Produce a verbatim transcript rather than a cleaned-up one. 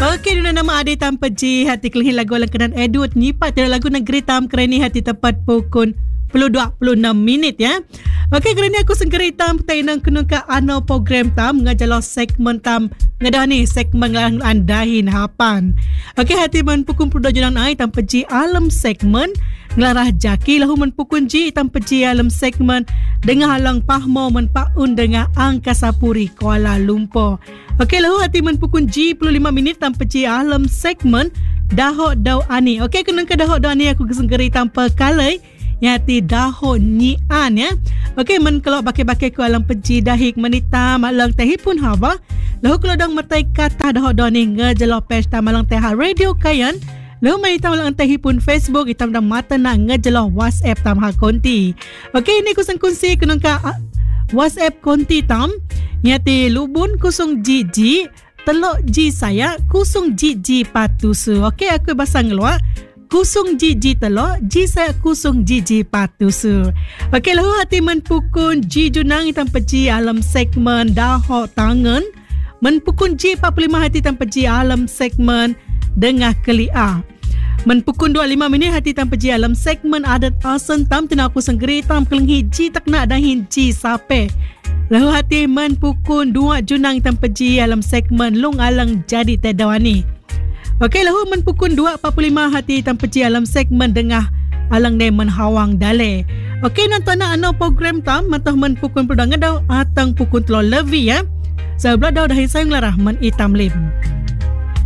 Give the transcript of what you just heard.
Okey, duna nama Adi tanpa Ji hati kelih lagu langkanan Edward nyipat dari lagu negeri tam kerani hati tepat pukul sepuluh dua puluh enam minit ya. Okey, kerana aku senggeri tam tainang kunung ka ano program tam ngajalo segmen tam ngadah ni segmen lang andahin hapan. Okey, hati man pukul sepuluh junang ai tanpa Ji alam segmen ngelarah jaki lahu man pukul Ji tanpa Ji alam segmen dengan halang pahmo man paun dengan Angkasa Puri Kuala Lumpur. Okey, lahu hati man pukul Ji sepuluh lima minit tanpa Ji alam segmen dahok dau ani. Okey, kunung ka dahok dau ani aku senggeri tanpa kalai yati dahon nyian ya. Okey, men kalau bakai-bakai ku alam peji dahik menita malang tehi pun hawa. Lahu kalau dang mertai kata dahon dahon ni ngejelo pesta malang teha radio kayan. Lahu menita malang tehi pun Facebook itam dang mata nak ngejelo WhatsApp tam ha konti. Okey, ini kusang kunsi kunung ka uh, WhatsApp konti tam yati lubun kusung jiji telok ji saya kusung jiji patusu. Okey, aku basang ngeluar kusung jiji telok, ji saya kusung jiji patusu. Okey, lahu hati menpukun ji junang tanpa Ji alam segmen dahok tangan. Menpukun Ji empat puluh lima hati tanpa Ji alam segmen dengah kelia. Menpukun dua puluh lima minit hati tanpa Ji alam segmen adat asen tam tina aku senggeri tam kelenghi Ji tak nak dahin Ji sape. Lahu hati menpukun dua junang tanpa Ji alam segmen lung alang jadi tedawani. Okey, lahu men pukul dua empat puluh lima hati tanpa Ji alam segmen dengah alang ne menhawang dale. Okey, nonton nak ano program tam mantah men pukul pedang ngedau atang pukul telur levi ya. Sebelah dau dah saya ngelarah men itam lim.